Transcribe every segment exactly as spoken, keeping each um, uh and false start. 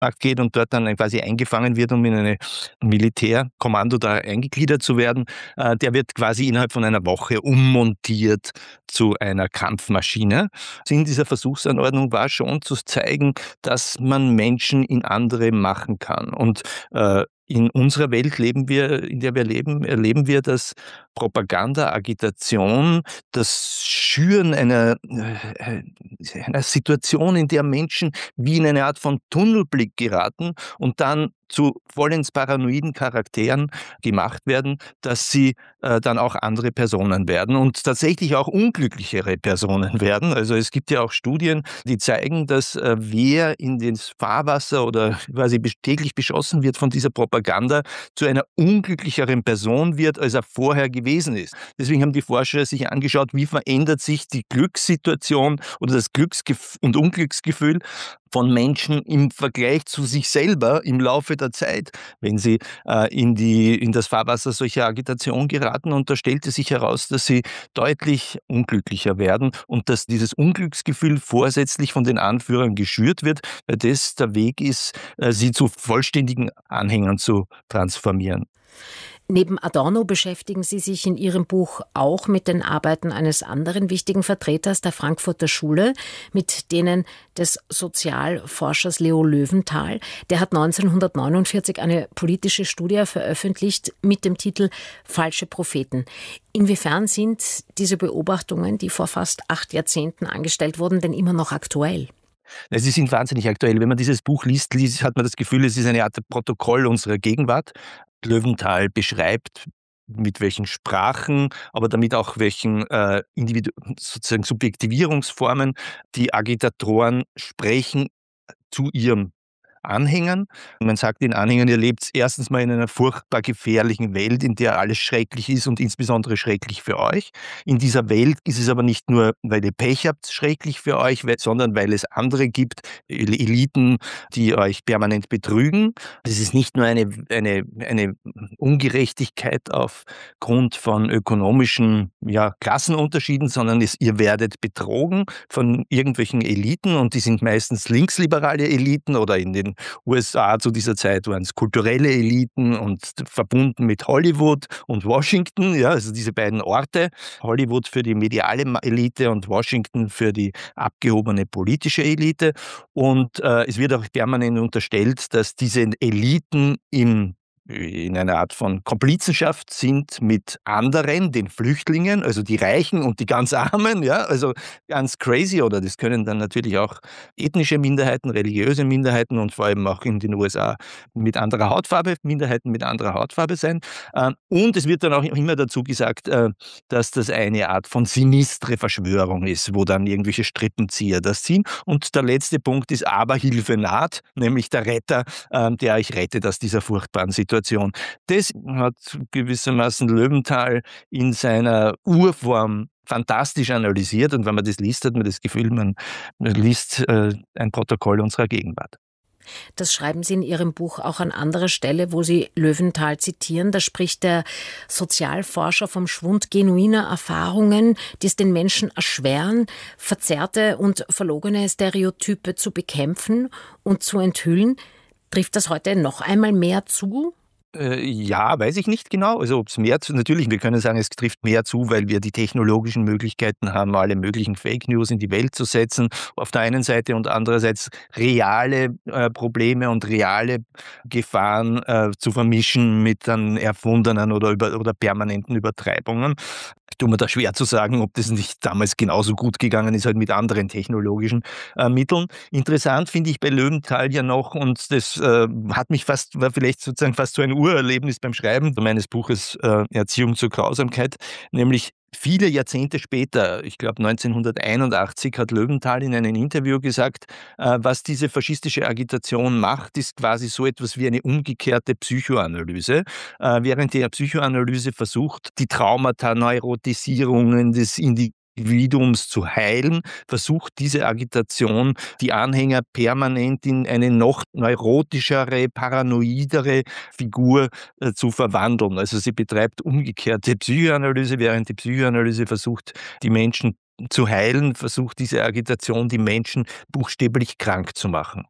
geht und dort dann quasi eingefangen wird, um in eine Militärkommando da eingegliedert zu werden, äh, der wird quasi innerhalb von einer Woche ummontiert zu einer Kampfmaschine. Sinn dieser Versuchsanordnung war schon zu zeigen, dass man Menschen in andere machen kann. Und äh, in unserer Welt leben wir, in der wir leben, erleben wir, dass Propaganda, Agitation, das Schüren einer, äh, einer Situation, in der Menschen wie in eine Art von Tunnelblick geraten und dann zu vollends paranoiden Charakteren gemacht werden, dass sie äh, dann auch andere Personen werden und tatsächlich auch unglücklichere Personen werden. Also es gibt ja auch Studien, die zeigen, dass äh, wer in das Fahrwasser oder quasi bes- täglich beschossen wird von dieser Propaganda, zu einer unglücklicheren Person wird, als er vorher gewesen ist. Deswegen haben die Forscher sich angeschaut, wie verändert sich die Glückssituation oder das Glücksgef- und Unglücksgefühl von Menschen im Vergleich zu sich selber im Laufe der Zeit, wenn sie äh, in, die, in das Fahrwasser solcher Agitation geraten. Und da stellte sich heraus, dass sie deutlich unglücklicher werden und dass dieses Unglücksgefühl vorsätzlich von den Anführern geschürt wird, weil das der Weg ist, äh, sie zu vollständigen Anhängern zu transformieren. Neben Adorno beschäftigen Sie sich in Ihrem Buch auch mit den Arbeiten eines anderen wichtigen Vertreters der Frankfurter Schule, mit denen des Sozialforschers Leo Löwenthal. Der hat neunzehnhundertneunundvierzig eine politische Studie veröffentlicht mit dem Titel Falsche Propheten. Inwiefern sind diese Beobachtungen, die vor fast acht Jahrzehnten angestellt wurden, denn immer noch aktuell? Sie sind wahnsinnig aktuell. Wenn man dieses Buch liest, liest, hat man das Gefühl, es ist eine Art Protokoll unserer Gegenwart. Löwenthal beschreibt, mit welchen Sprachen, aber damit auch welchen äh, Individu- sozusagen Subjektivierungsformen die Agitatoren sprechen zu ihrem Anhängern. Man sagt den Anhängern, ihr lebt erstens mal in einer furchtbar gefährlichen Welt, in der alles schrecklich ist und insbesondere schrecklich für euch. In dieser Welt ist es aber nicht nur, weil ihr Pech habt, schrecklich für euch, sondern weil es andere gibt, Eliten, die euch permanent betrügen. Es ist nicht nur eine, eine, eine Ungerechtigkeit aufgrund von ökonomischen ja, Klassenunterschieden, sondern es, ihr werdet betrogen von irgendwelchen Eliten und die sind meistens linksliberale Eliten oder in den U S A zu dieser Zeit waren es kulturelle Eliten und verbunden mit Hollywood und Washington, ja, also diese beiden Orte, Hollywood für die mediale Elite und Washington für die abgehobene politische Elite. Und äh, es wird auch permanent unterstellt, dass diese Eliten im in einer Art von Komplizenschaft sind mit anderen, den Flüchtlingen, also die Reichen und die ganz Armen, ja, also ganz crazy, oder das können dann natürlich auch ethnische Minderheiten, religiöse Minderheiten und vor allem auch in den U S A mit anderer Hautfarbe, Minderheiten mit anderer Hautfarbe sein. Ähm, Und es wird dann auch immer dazu gesagt, äh, dass das eine Art von sinistre Verschwörung ist, wo dann irgendwelche Strippenzieher das ziehen. Und der letzte Punkt ist aber Hilfe naht, nämlich der Retter, ähm, der euch rettet aus dieser furchtbaren Situation. Das hat gewissermaßen Löwenthal in seiner Urform fantastisch analysiert, und wenn man das liest, hat man das Gefühl, man liest äh, ein Protokoll unserer Gegenwart. Das schreiben Sie in Ihrem Buch auch an anderer Stelle, wo Sie Löwenthal zitieren. Da spricht der Sozialforscher vom Schwund genuiner Erfahrungen, die es den Menschen erschweren, verzerrte und verlogene Stereotype zu bekämpfen und zu enthüllen. Trifft das heute noch einmal mehr zu? Äh, ja, weiß ich nicht genau. Also ob es mehr zu, natürlich, wir können sagen, es trifft mehr zu, weil wir die technologischen Möglichkeiten haben, alle möglichen Fake News in die Welt zu setzen, auf der einen Seite, und andererseits reale äh, Probleme und reale Gefahren äh, zu vermischen mit dann erfundenen oder, über, oder permanenten Übertreibungen. Ich tue mir da schwer zu sagen, ob das nicht damals genauso gut gegangen ist, halt mit anderen technologischen äh, Mitteln. Interessant finde ich bei Löwenthal ja noch, und das äh, hat mich fast, war vielleicht sozusagen fast so ein Urerlebnis beim Schreiben meines Buches äh, Erziehung zur Grausamkeit, nämlich viele Jahrzehnte später, ich glaube neunzehnhunderteinundachtzig, hat Löwenthal in einem Interview gesagt, äh, was diese faschistische Agitation macht, ist quasi so etwas wie eine umgekehrte Psychoanalyse. Äh, während die Psychoanalyse versucht, die Traumata, Neurotisierungen des Individuums zu heilen, versucht diese Agitation die Anhänger permanent in eine noch neurotischere, paranoidere Figur äh, zu verwandeln. Also sie betreibt umgekehrte Psychoanalyse, während die Psychoanalyse versucht, die Menschen zu heilen, versucht diese Agitation die Menschen buchstäblich krank zu machen.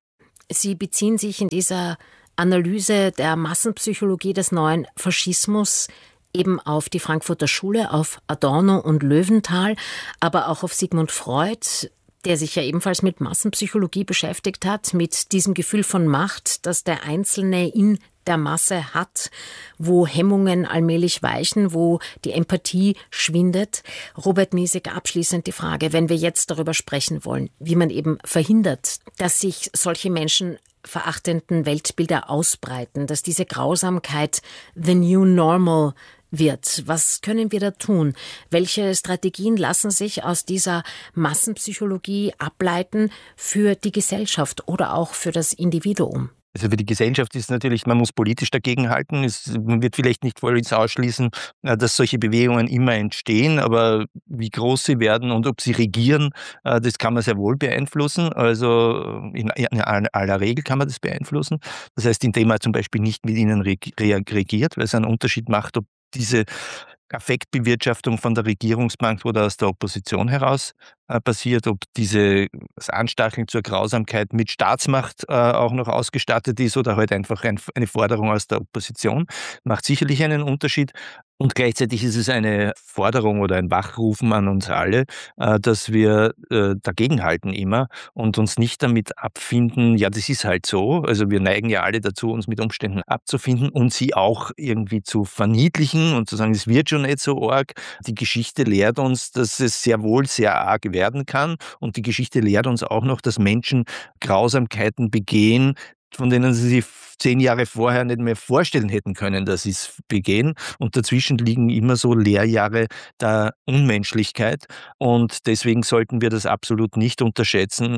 Sie beziehen sich in dieser Analyse der Massenpsychologie des neuen Faschismus eben auf die Frankfurter Schule, auf Adorno und Löwenthal, aber auch auf Sigmund Freud, der sich ja ebenfalls mit Massenpsychologie beschäftigt hat, mit diesem Gefühl von Macht, das der Einzelne in der Masse hat, wo Hemmungen allmählich weichen, wo die Empathie schwindet. Robert Miesig, abschließend die Frage, wenn wir jetzt darüber sprechen wollen, wie man eben verhindert, dass sich solche menschenverachtenden Weltbilder ausbreiten, dass diese Grausamkeit the new normal wird. Was können wir da tun? Welche Strategien lassen sich aus dieser Massenpsychologie ableiten für die Gesellschaft oder auch für das Individuum? Also für die Gesellschaft ist natürlich, man muss politisch dagegenhalten. Es, man wird vielleicht nicht voll ausschließen, dass solche Bewegungen immer entstehen, aber wie groß sie werden und ob sie regieren, das kann man sehr wohl beeinflussen. Also in, in aller Regel kann man das beeinflussen. Das heißt, indem man zum Beispiel nicht mit ihnen regiert, weil es einen Unterschied macht, ob diese Affektbewirtschaftung von der Regierungsbank oder aus der Opposition heraus äh, passiert, ob diese das Anstacheln zur Grausamkeit mit Staatsmacht äh, auch noch ausgestattet ist oder halt einfach ein, eine Forderung aus der Opposition, macht sicherlich einen Unterschied. Und gleichzeitig ist es eine Forderung oder ein Wachrufen an uns alle, äh, dass wir äh, dagegenhalten immer und uns nicht damit abfinden, ja, das ist halt so. Also wir neigen ja alle dazu, uns mit Umständen abzufinden und sie auch irgendwie zu verniedlichen und zu sagen, es wird schon nicht so arg. Die Geschichte lehrt uns, dass es sehr wohl sehr arg werden kann und die Geschichte lehrt uns auch noch, dass Menschen Grausamkeiten begehen, von denen sie sich zehn Jahre vorher nicht mehr vorstellen hätten können, dass sie es begehen. Und dazwischen liegen immer so Lehrjahre der Unmenschlichkeit. Und deswegen sollten wir das absolut nicht unterschätzen,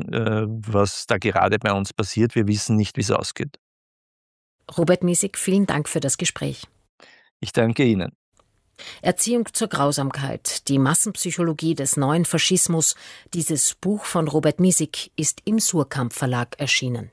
was da gerade bei uns passiert. Wir wissen nicht, wie es ausgeht. Robert Miesig, vielen Dank für das Gespräch. Ich danke Ihnen. Erziehung zur Grausamkeit, die Massenpsychologie des neuen Faschismus. Dieses Buch von Robert Miesig ist im Suhrkamp Verlag erschienen.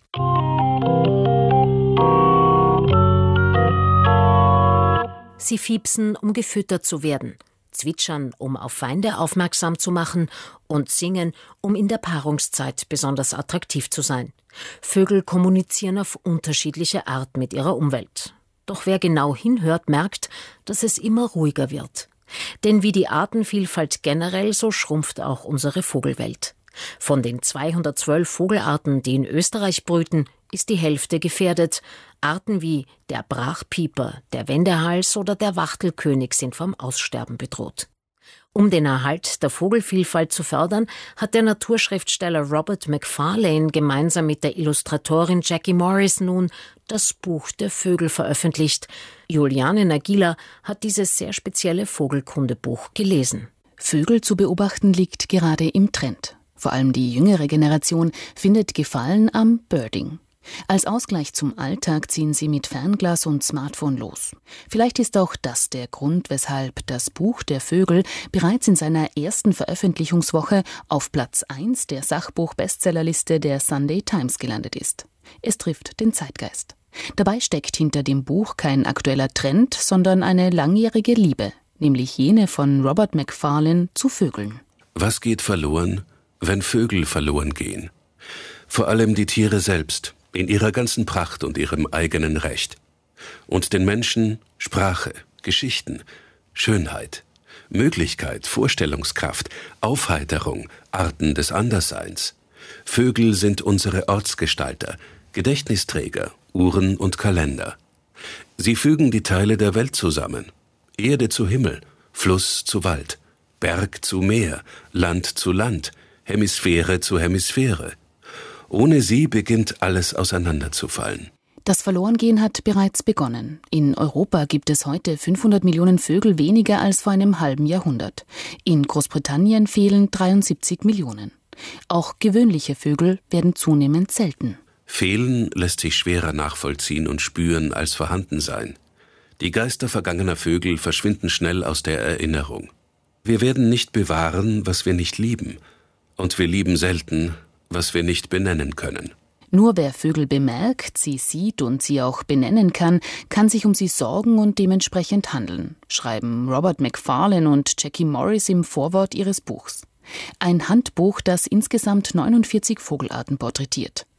Sie fiepsen, um gefüttert zu werden, zwitschern, um auf Feinde aufmerksam zu machen und singen, um in der Paarungszeit besonders attraktiv zu sein. Vögel kommunizieren auf unterschiedliche Art mit ihrer Umwelt. Doch wer genau hinhört, merkt, dass es immer ruhiger wird. Denn wie die Artenvielfalt generell, so schrumpft auch unsere Vogelwelt. Von den zweihundertzwölf Vogelarten, die in Österreich brüten, ist die Hälfte gefährdet. Arten wie der Brachpieper, der Wendehals oder der Wachtelkönig sind vom Aussterben bedroht. Um den Erhalt der Vogelvielfalt zu fördern, hat der Naturschriftsteller Robert Macfarlane gemeinsam mit der Illustratorin Jackie Morris nun das Buch der Vögel veröffentlicht. Juliane Nagila hat dieses sehr spezielle Vogelkundebuch gelesen. Vögel zu beobachten liegt gerade im Trend. Vor allem die jüngere Generation findet Gefallen am Birding. Als Ausgleich zum Alltag ziehen sie mit Fernglas und Smartphone los. Vielleicht ist auch das der Grund, weshalb das Buch der Vögel bereits in seiner ersten Veröffentlichungswoche auf Platz eins der Sachbuch-Bestsellerliste der Sunday Times gelandet ist. Es trifft den Zeitgeist. Dabei steckt hinter dem Buch kein aktueller Trend, sondern eine langjährige Liebe, nämlich jene von Robert Macfarlane zu Vögeln. Was geht verloren, wenn Vögel verloren gehen? Vor allem die Tiere selbst, in ihrer ganzen Pracht und ihrem eigenen Recht. Und den Menschen Sprache, Geschichten, Schönheit, Möglichkeit, Vorstellungskraft, Aufheiterung, Arten des Andersseins. Vögel sind unsere Ortsgestalter, Gedächtnisträger, Uhren und Kalender. Sie fügen die Teile der Welt zusammen. Erde zu Himmel, Fluss zu Wald, Berg zu Meer, Land zu Land, Hemisphäre zu Hemisphäre. Ohne sie beginnt alles auseinanderzufallen. Das Verlorengehen hat bereits begonnen. In Europa gibt es heute fünfhundert Millionen Vögel weniger als vor einem halben Jahrhundert. In Großbritannien fehlen dreiundsiebzig Millionen. Auch gewöhnliche Vögel werden zunehmend selten. Fehlen lässt sich schwerer nachvollziehen und spüren als vorhanden sein. Die Geister vergangener Vögel verschwinden schnell aus der Erinnerung. Wir werden nicht bewahren, was wir nicht lieben. Und wir lieben selten, was wir nicht benennen können. Nur wer Vögel bemerkt, sie sieht und sie auch benennen kann, kann sich um sie sorgen und dementsprechend handeln, schreiben Robert Macfarlane und Jackie Morris im Vorwort ihres Buchs. Ein Handbuch, das insgesamt neunundvierzig Vogelarten porträtiert.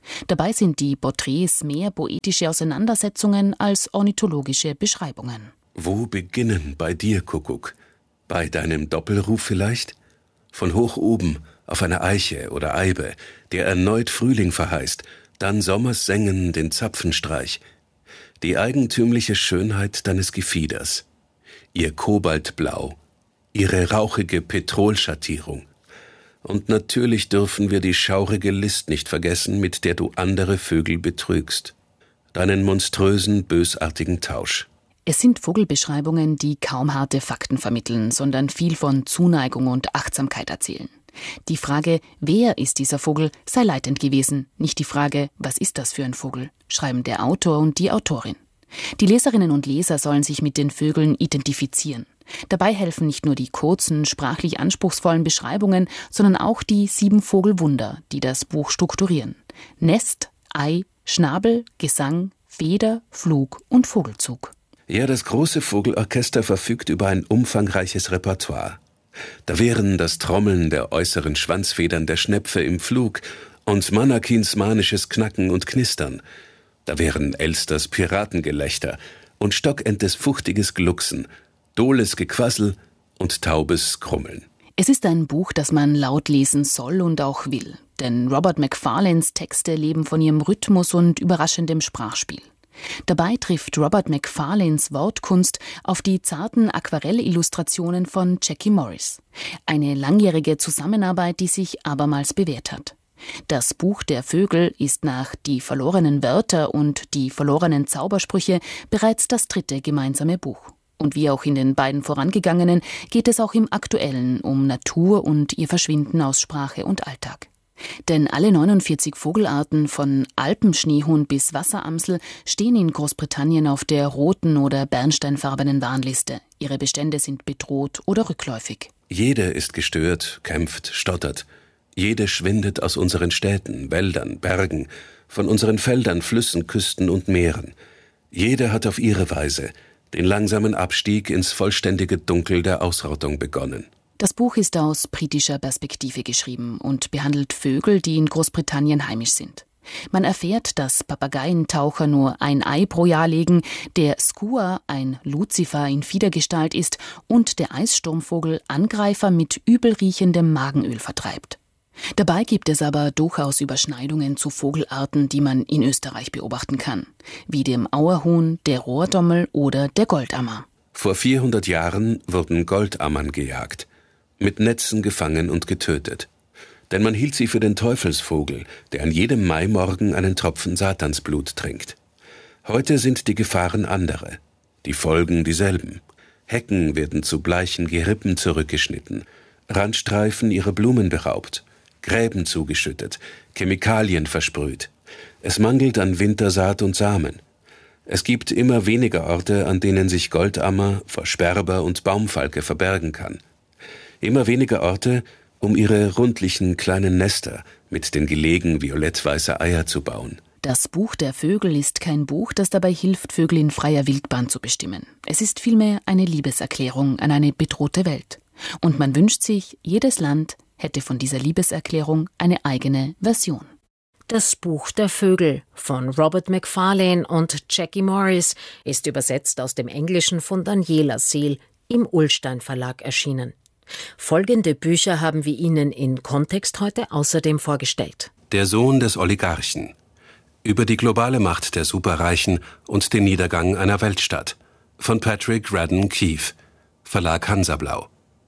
Dabei sind die Porträts mehr poetische Auseinandersetzungen als ornithologische Beschreibungen. Wo beginnen bei dir, Kuckuck? Bei deinem Doppelruf vielleicht? Von hoch oben auf einer Eiche oder Eibe, der erneut Frühling verheißt, dann Sommers Sengen den Zapfenstreich. Die eigentümliche Schönheit deines Gefieders, ihr Kobaltblau, ihre rauchige Petrolschattierung. Und natürlich dürfen wir die schaurige List nicht vergessen, mit der du andere Vögel betrügst. Deinen monströsen, bösartigen Tausch. Es sind Vogelbeschreibungen, die kaum harte Fakten vermitteln, sondern viel von Zuneigung und Achtsamkeit erzählen. Die Frage, wer ist dieser Vogel, sei leitend gewesen, nicht die Frage, was ist das für ein Vogel, schreiben der Autor und die Autorin. Die Leserinnen und Leser sollen sich mit den Vögeln identifizieren. Dabei helfen nicht nur die kurzen, sprachlich anspruchsvollen Beschreibungen, sondern auch die sieben Vogelwunder, die das Buch strukturieren. Nest, Ei, Schnabel, Gesang, Feder, Flug und Vogelzug. Ja, das große Vogelorchester verfügt über ein umfangreiches Repertoire. Da wären das Trommeln der äußeren Schwanzfedern der Schnepfe im Flug und Manakins manisches Knacken und Knistern. Da wären Elsters Piratengelächter und Stockentes fuchtiges Glucksen, Dohles Gequassel und Taubes Krummeln. Es ist ein Buch, das man laut lesen soll und auch will. Denn Robert Macfarlanes Texte leben von ihrem Rhythmus und überraschendem Sprachspiel. Dabei trifft Robert Macfarlanes Wortkunst auf die zarten Aquarellillustrationen von Jackie Morris. Eine langjährige Zusammenarbeit, die sich abermals bewährt hat. Das Buch der Vögel ist nach Die verlorenen Wörter und Die verlorenen Zaubersprüche bereits das dritte gemeinsame Buch. Und wie auch in den beiden vorangegangenen geht es auch im Aktuellen um Natur und ihr Verschwinden aus Sprache und Alltag. Denn alle neunundvierzig Vogelarten von Alpenschneehuhn bis Wasseramsel stehen in Großbritannien auf der roten oder bernsteinfarbenen Warnliste. Ihre Bestände sind bedroht oder rückläufig. Jede ist gestört, kämpft, stottert. Jede schwindet aus unseren Städten, Wäldern, Bergen, von unseren Feldern, Flüssen, Küsten und Meeren. Jede hat auf ihre Weise den langsamen Abstieg ins vollständige Dunkel der Ausrottung begonnen. Das Buch ist aus britischer Perspektive geschrieben und behandelt Vögel, die in Großbritannien heimisch sind. Man erfährt, dass Papageientaucher nur ein Ei pro Jahr legen, der Skua ein Luzifer in Fiedergestalt ist und der Eissturmvogel Angreifer mit übelriechendem Magenöl vertreibt. Dabei gibt es aber durchaus Überschneidungen zu Vogelarten, die man in Österreich beobachten kann, wie dem Auerhuhn, der Rohrdommel oder der Goldammer. Vor vierhundert Jahren wurden Goldammern gejagt, mit Netzen gefangen und getötet. Denn man hielt sie für den Teufelsvogel, der an jedem Maimorgen einen Tropfen Satansblut trinkt. Heute sind die Gefahren andere, die Folgen dieselben. Hecken werden zu bleichen Gerippen zurückgeschnitten, Randstreifen ihrer Blumen beraubt, Gräben zugeschüttet, Chemikalien versprüht. Es mangelt an Wintersaat und Samen. Es gibt immer weniger Orte, an denen sich Goldammer vor Sperber und Baumfalke verbergen kann. Immer weniger Orte, um ihre rundlichen kleinen Nester mit den Gelegen violettweißer Eier zu bauen. Das Buch der Vögel ist kein Buch, das dabei hilft, Vögel in freier Wildbahn zu bestimmen. Es ist vielmehr eine Liebeserklärung an eine bedrohte Welt. Und man wünscht sich, jedes Land hätte von dieser Liebeserklärung eine eigene Version. Das Buch der Vögel von Robert Macfarlane und Jackie Morris ist übersetzt aus dem Englischen von Daniela Seel im Ullstein Verlag erschienen. Folgende Bücher haben wir Ihnen in Kontext heute außerdem vorgestellt. Der Sohn des Oligarchen. Über die globale Macht der Superreichen und den Niedergang einer Weltstadt. Von Patrick Radden Keefe, Verlag Hansablau.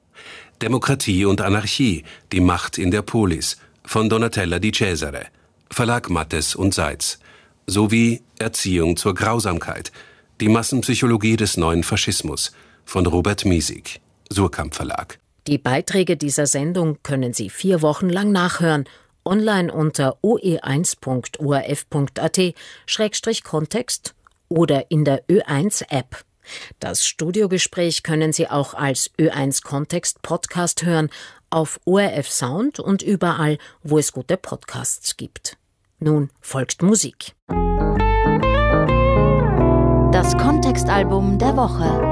Demokratie und Anarchie, die Macht in der Polis, von Donatella Di Cesare, Verlag Mattes und Seitz, sowie Erziehung zur Grausamkeit, die Massenpsychologie des neuen Faschismus, von Robert Miesig, Surkamp Verlag. Die Beiträge dieser Sendung können Sie vier Wochen lang nachhören, online unter o e eins punkt o r f punkt a t Schrägstrich Kontext oder in der Ö eins App. Das Studiogespräch können Sie auch als Ö eins Kontext Podcast hören, auf O R F Sound und überall, wo es gute Podcasts gibt. Nun folgt Musik. Das Kontextalbum der Woche.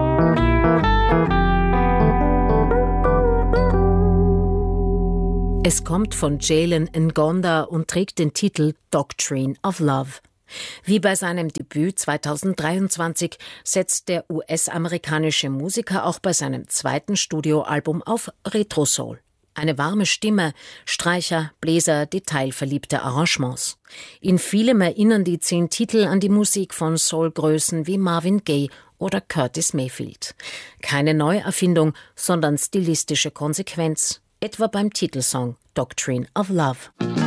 Es kommt von Jalen Ngonda und trägt den Titel Doctrine of Love. Wie bei seinem Debüt zweitausenddreiundzwanzig setzt der U S-amerikanische Musiker auch bei seinem zweiten Studioalbum auf Retro-Soul. Eine warme Stimme, Streicher, Bläser, detailverliebte Arrangements. In vielem erinnern die zehn Titel an die Musik von Soul-Größen wie Marvin Gaye oder Curtis Mayfield. Keine Neuerfindung, sondern stilistische Konsequenz, etwa beim Titelsong Doctrine of Love.